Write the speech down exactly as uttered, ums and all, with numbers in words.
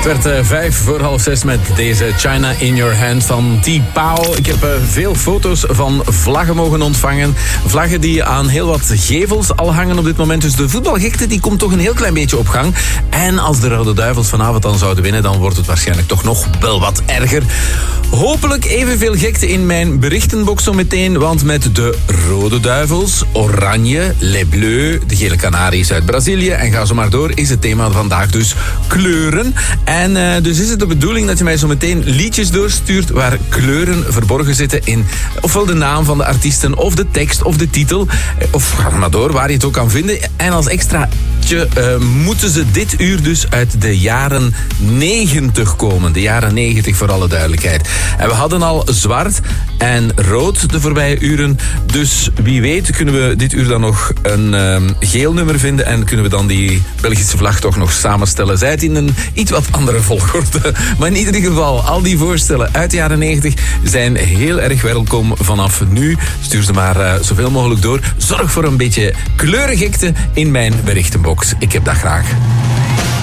Het werd uh, vijf voor half zes met deze China in Your Hand van T-Pao. Ik heb uh, veel foto's van vlaggen mogen ontvangen. Vlaggen die aan heel wat gevels al hangen op dit moment. Dus de voetbalgekte die komt toch een heel klein beetje op gang. En als de Rode Duivels vanavond dan zouden winnen, dan wordt het waarschijnlijk toch nog wel wat erger. Hopelijk evenveel gekte in mijn berichtenbox zo meteen. Want met de Rode Duivels, Oranje, Les Bleus, de Gele Canaries uit Brazilië en ga zo maar door, is het thema vandaag dus kleuren. En uh, dus is het de bedoeling dat je mij zo meteen liedjes doorstuurt waar kleuren verborgen zitten in ofwel de naam van de artiesten of de tekst of de titel. Of ga maar door, waar je het ook kan vinden. En als extra uh, moeten ze dit uur dus uit de jaren negentig komen. De jaren negentig voor alle duidelijkheid. En we hadden al zwart en rood de voorbije uren. Dus wie weet kunnen we dit uur dan nog een uh, geel nummer vinden en kunnen we dan die Belgische vlag toch nog samenstellen. Zij het in een iets wat andere volgorde. Maar in ieder geval, al die voorstellen uit de jaren negentig zijn heel erg welkom vanaf nu. Stuur ze maar uh, zoveel mogelijk door. Zorg voor een beetje kleurengekte in mijn berichtenbox. Ik heb dat graag.